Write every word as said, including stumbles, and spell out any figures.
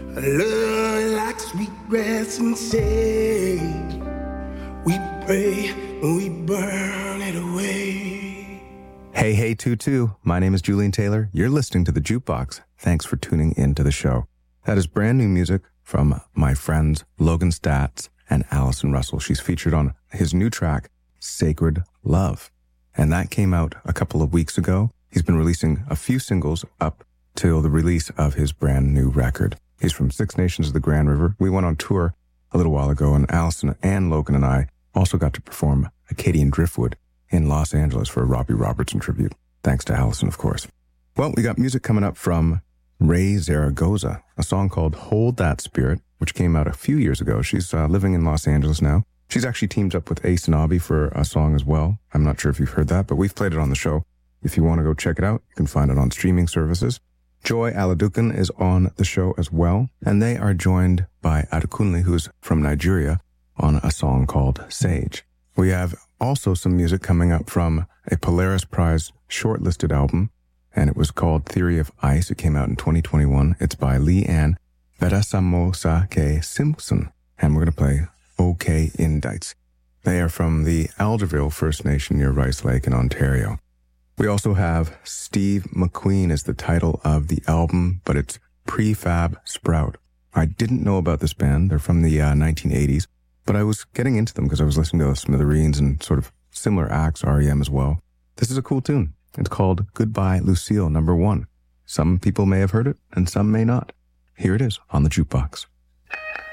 A love like sweet grass and sage. We pray, we burn it away. Hey, hey, Tutu. My name is Julian Taylor. You're listening to The Jukebox. Thanks for tuning in to the show. That is brand new music from my friends Logan Stats and Allison Russell. She's featured on his new track, Sacred Love. And that came out a couple of weeks ago. He's been releasing a few singles up till the release of his brand new record. He's from Six Nations of the Grand River. We went on tour a little while ago, and Allison and Logan and I also got to perform Acadian Driftwood in Los Angeles for a Robbie Robertson tribute. Thanks to Allison, of course. Well, we got music coming up from Ray Zaragoza, a song called Hold That Spirit, which came out a few years ago. She's uh, living in Los Angeles now. She's actually teamed up with Ace and Abby for a song as well. I'm not sure if you've heard that, but we've played it on the show. If you want to go check it out, you can find it on streaming services. Joy Aladukan is on the show as well, and they are joined by Adekunle, who's from Nigeria, on a song called Sage. We have also some music coming up from a Polaris Prize shortlisted album, and it was called Theory of Ice. It came out in twenty twenty-one. It's by Leanne Verasamosake Simpson, and we're going to play OK Indites. They are from the Alderville First Nation near Rice Lake in Ontario. We also have Steve McQueen as the title of the album, but it's Prefab Sprout. I didn't know about this band. They're from the uh, nineteen eighties, but I was getting into them because I was listening to the Smithereens and sort of similar acts, R E M as well. This is a cool tune. It's called Goodbye Lucille, number one. Some people may have heard it, and some may not. Here it is on the Jukebox.